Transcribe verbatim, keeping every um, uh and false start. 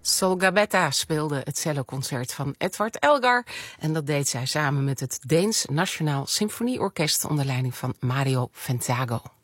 Sol Gabetta speelde het celloconcert van Edward Elgar en dat deed zij samen met het Deens Nationaal Symfonieorkest onder leiding van Mario Fentago.